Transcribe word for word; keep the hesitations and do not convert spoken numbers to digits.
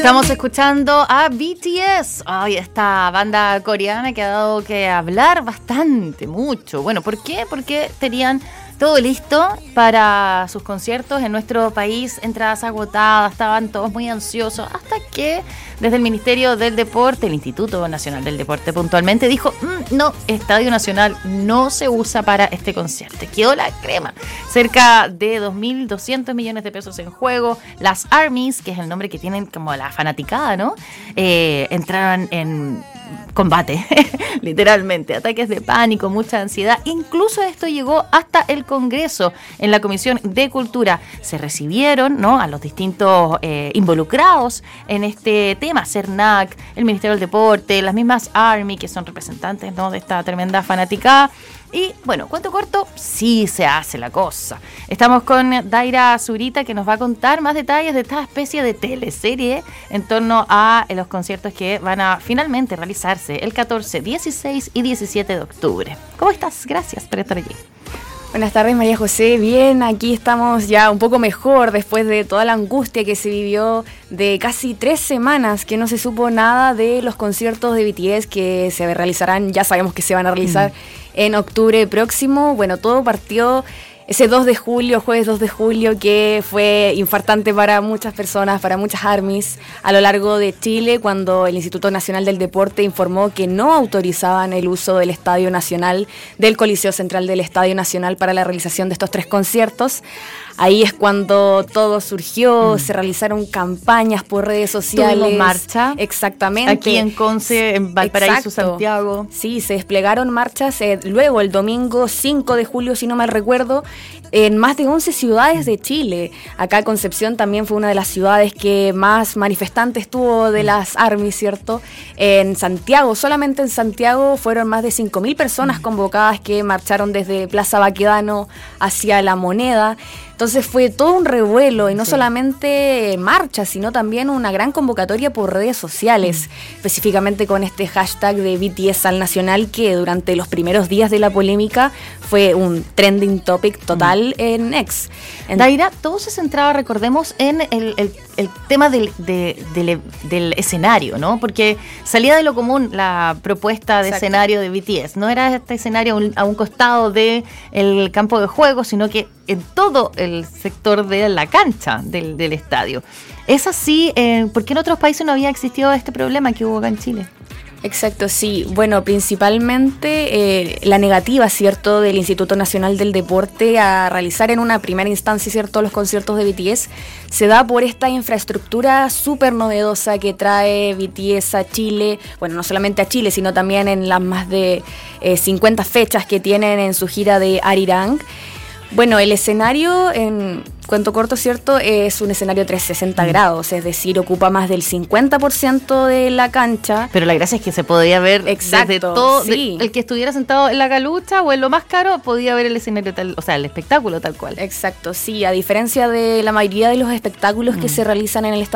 Estamos escuchando a B T S, ay, esta banda coreana que ha dado que hablar bastante, mucho. Bueno, ¿por qué? Porque tenían todo listo para sus conciertos en nuestro país, entradas agotadas, estaban todos muy ansiosos, hasta que desde el Ministerio del Deporte, el Instituto Nacional del Deporte puntualmente, dijo, mmm, no, Estadio Nacional no se usa para este concierto. Quedó la crema. Cerca de dos mil doscientos millones de pesos en juego. Las ARMYs, que es el nombre que tienen como la fanaticada, ¿no? Eh, entraron en combate, literalmente, ataques de pánico, mucha ansiedad. Incluso esto llegó hasta el Congreso. En la Comisión de Cultura se recibieron, ¿no?, a los distintos eh, involucrados en este tema, CERNAC, el Ministerio del Deporte, las mismas ARMY, que son representantes, ¿no?, de esta tremenda fanaticada. Y bueno, cuento corto, sí se hace la cosa. Estamos con Daira Zurita, que nos va a contar más detalles de esta especie de teleserie en torno a los conciertos que van a finalmente realizarse el catorce, dieciséis y diecisiete de octubre. ¿Cómo estás? Gracias por estar aquí. Buenas tardes, María José. Bien, aquí estamos ya un poco mejor después de toda la angustia que se vivió de casi tres semanas que no se supo nada de los conciertos de B T S que se realizarán, ya sabemos que se van a realizar mm. en octubre próximo. Bueno, todo partió ese dos de julio, jueves dos de julio, que fue infartante para muchas personas, para muchas ARMYs a lo largo de Chile, cuando el Instituto Nacional del Deporte informó que no autorizaban el uso del Estadio Nacional, del Coliseo Central del Estadio Nacional para la realización de estos tres conciertos. Ahí es cuando todo surgió, mm. se realizaron campañas por redes sociales. Tuvimos marcha. Exactamente. Aquí en Conce, en Valparaíso, Exacto. Santiago. Sí, se desplegaron marchas. Eh, luego, el domingo cinco de julio, si no mal recuerdo, en más de once ciudades de Chile. Acá Concepción también fue una de las ciudades que más manifestantes tuvo de las ARMYs, ¿cierto? En Santiago, solamente en Santiago fueron más de cinco mil personas convocadas que marcharon desde Plaza Baquedano hacia La Moneda. Entonces fue todo un revuelo y no sí. solamente marchas, sino también una gran convocatoria por redes sociales, mm. específicamente con este hashtag de B T S al Nacional, que durante los primeros días de la polémica fue un trending topic total mm. en X. En Daira, todo se centraba, recordemos, en el, el, el tema del, de, del, del escenario, ¿no? Porque salía de lo común la propuesta de Exacto. escenario de B T S. No era este escenario a un, a un costado del campo de juego, sino que en todo el sector de la cancha del, del estadio. Es así, eh, ¿por qué en otros países no había existido este problema que hubo acá en Chile? Exacto, sí. Bueno, principalmente eh, la negativa, ¿cierto?, del Instituto Nacional del Deporte a realizar en una primera instancia, ¿cierto?, los conciertos de B T S, se da por esta infraestructura súper novedosa que trae B T S a Chile, bueno, no solamente a Chile, sino también en las más de eh, cincuenta fechas que tienen en su gira de Arirang. Bueno, el escenario, en cuento corto, ¿cierto?, es un escenario trescientos sesenta grados, es decir, ocupa más del cincuenta por ciento de la cancha. Pero la gracia es que se podía ver Exacto, desde todo, sí. de, el que estuviera sentado en la galucha o en lo más caro, podía ver el escenario tal, o sea, el espectáculo tal cual. Exacto, sí, a diferencia de la mayoría de los espectáculos mm. que se realizan en el estadio